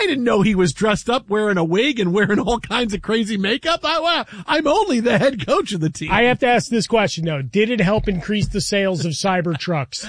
I didn't know he was dressed up wearing a wig and wearing all kinds of crazy makeup. I'm only the head coach of the team. I have to ask this question, though. Did it help increase the sales of Cybertrucks?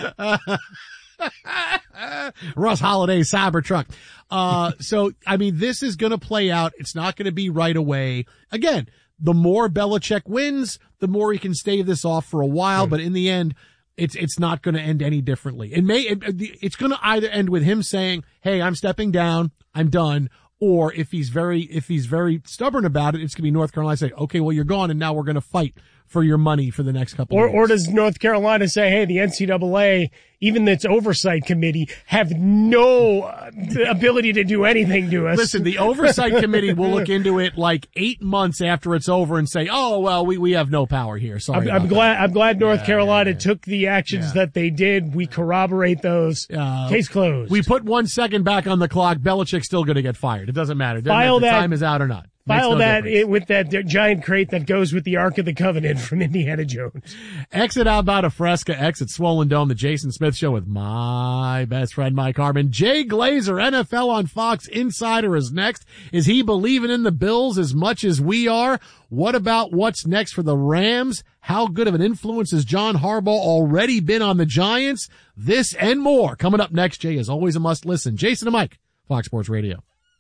Russ Holiday Cybertruck. So, I mean, this is going to play out. It's not going to be right away. Again, the more Belichick wins, the more he can stave this off for a while. But in the end, it's not going to end any differently. It's going to either end with him saying, "Hey, I'm stepping down. I'm done." Or if he's very stubborn about it, it's going to be North Carolina say, "Okay, well, you're gone, and now we're going to fight for your money for the next couple of years." Or does North Carolina say, "Hey, the NCAA, even its oversight committee, have no ability to do anything to us"? Listen, the oversight committee will look into it like 8 months after it's over and say, "Oh, well, we have no power here." Sorry. I'm glad North Carolina took the actions that they did. We corroborate those. Case closed. We put 1 second back on the clock. Belichick's still going to get fired. It doesn't matter. File the that. time is out or not. File that with that giant crate that goes with the Ark of the Covenant from Indiana Jones. Exit Alberta Fresca, exit Swollen Dome, the Jason Smith Show with my best friend Mike Harmon. Jay Glazer, NFL on Fox Insider, is next. Is he believing in the Bills as much as we are? What about what's next for the Rams? How good of an influence has John Harbaugh already been on the Giants? This and more coming up next. Jay is always a must listen. Jason and Mike, Fox Sports Radio.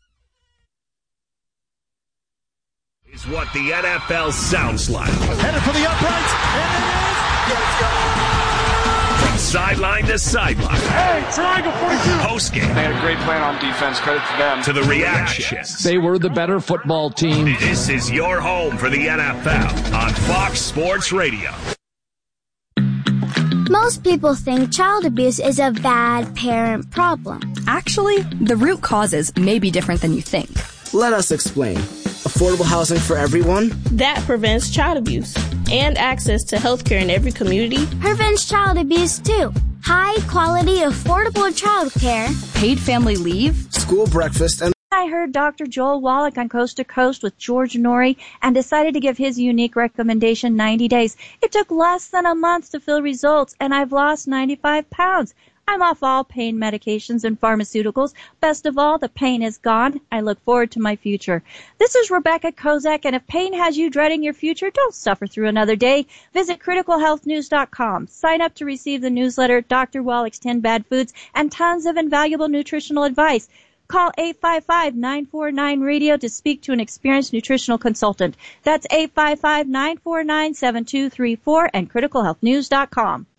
Is what the NFL sounds like. Headed for the uprights, and it is. Let's go! From sideline to sideline. Hey, triangle 42. Postgame. They had a great plan on defense. Credit to them. To the reactions. They were the better football team. This is your home for the NFL on Fox Sports Radio. Most people think child abuse is a bad parent problem. Actually, the root causes may be different than you think. Let us explain. Affordable housing for everyone. That prevents child abuse and access to health care in every community. Prevents child abuse too. High quality, affordable child care. Paid family leave. School breakfast and I heard Dr. Joel Wallach on Coast to Coast with George Norrie and decided to give his unique recommendation 90 days. It took less than a month to feel results, and I've lost 95 pounds. I'm off all pain medications and pharmaceuticals. Best of all, the pain is gone. I look forward to my future. This is Rebecca Kozak, and if pain has you dreading your future, don't suffer through another day. Visit criticalhealthnews.com. Sign up to receive the newsletter, Dr. Wallach's 10 Bad Foods, and tons of invaluable nutritional advice. Call 855-949-RADIO to speak to an experienced nutritional consultant. That's 855-949-7234 and criticalhealthnews.com.